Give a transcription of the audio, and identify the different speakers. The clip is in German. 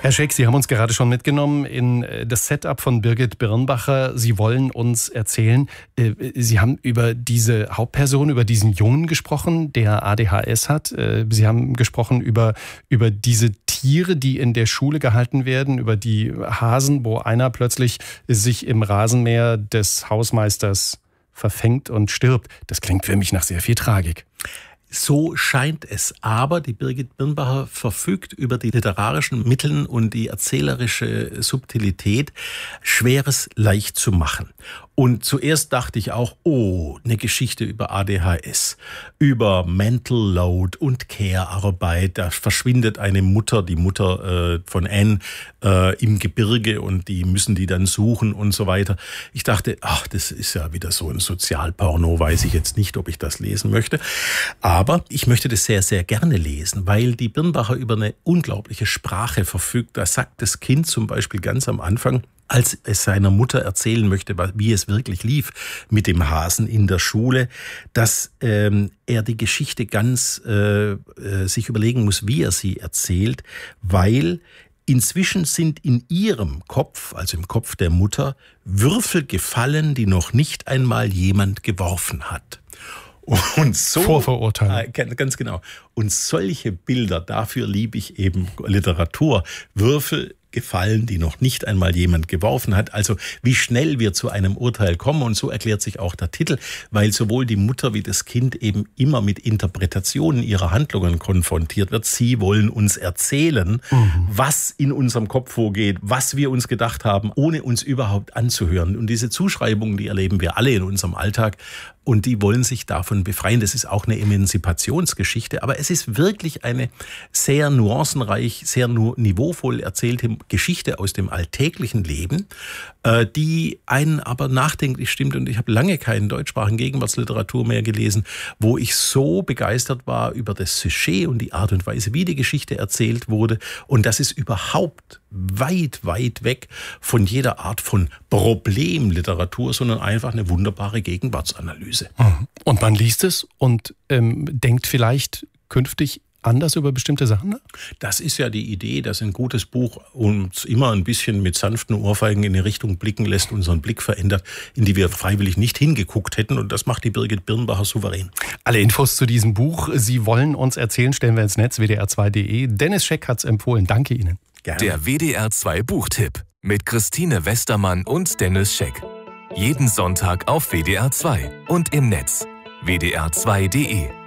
Speaker 1: Herr Scheck, Sie haben uns gerade schon mitgenommen in das Setup von Birgit Birnbacher. Sie wollen uns erzählen, Sie haben über diese Hauptperson, über diesen Jungen gesprochen, der ADHS hat. Sie haben gesprochen über diese Tiere, die in der Schule gehalten werden, über die Hasen, wo einer plötzlich sich im Rasenmäher des Hausmeisters verfängt und stirbt. Das klingt für mich nach sehr viel Tragik.
Speaker 2: So scheint es. Aber die Birgit Birnbacher verfügt über die literarischen Mittel und die erzählerische Subtilität, Schweres leicht zu machen. Und zuerst dachte ich auch, eine Geschichte über ADHS, über Mental Load und Care-Arbeit. Da verschwindet eine Mutter, die Mutter von Anne, im Gebirge und die müssen die dann suchen und so weiter. Ich dachte, das ist ja wieder so ein Sozialporno, weiß ich jetzt nicht, ob ich das lesen möchte. Aber ich möchte das sehr, sehr gerne lesen, weil die Birnbacher über eine unglaubliche Sprache verfügt. Da sagt das Kind zum Beispiel ganz am Anfang, als es seiner Mutter erzählen möchte, wie es wirklich lief mit dem Hasen in der Schule, dass er die Geschichte ganz sich überlegen muss, wie er sie erzählt, weil inzwischen sind in ihrem Kopf, also im Kopf der Mutter, Würfel gefallen, die noch nicht einmal jemand geworfen hat. Und so,
Speaker 1: Vorverurteilung.
Speaker 2: Ganz genau. Und solche Bilder, dafür liebe ich eben Literatur. Würfel gefallen, die noch nicht einmal jemand geworfen hat. Also wie schnell wir zu einem Urteil kommen. Und so erklärt sich auch der Titel, weil sowohl die Mutter wie das Kind eben immer mit Interpretationen ihrer Handlungen konfrontiert wird. Sie wollen uns erzählen, was in unserem Kopf vorgeht, was wir uns gedacht haben, ohne uns überhaupt anzuhören. Und diese Zuschreibungen, die erleben wir alle in unserem Alltag. Und die wollen sich davon befreien. Das ist auch eine Emanzipationsgeschichte. Aber es ist wirklich eine sehr nuancenreich, sehr niveauvoll erzählte Geschichte aus dem alltäglichen Leben, die einen aber nachdenklich stimmt. Und ich habe lange keinen deutschsprachigen Gegenwartsliteratur mehr gelesen, wo ich so begeistert war über das Sujet und die Art und Weise, wie die Geschichte erzählt wurde. Und das ist überhaupt weit, weit weg von jeder Art von Problemliteratur, sondern einfach eine wunderbare Gegenwartsanalyse.
Speaker 1: Und man liest es und denkt vielleicht künftig anders über bestimmte Sachen?
Speaker 2: Das ist ja die Idee, dass ein gutes Buch uns immer ein bisschen mit sanften Ohrfeigen in eine Richtung blicken lässt, unseren Blick verändert, in die wir freiwillig nicht hingeguckt hätten. Und das macht die Birgit Birnbacher souverän.
Speaker 1: Alle Infos zu diesem Buch, Sie wollen uns erzählen, stellen wir ins Netz, wdr2.de. Dennis Scheck hat es empfohlen. Danke Ihnen.
Speaker 2: Gerne.
Speaker 3: Der WDR2 Buchtipp mit Christine Westermann und Dennis Scheck. Jeden Sonntag auf WDR2 und im Netz wdr2.de.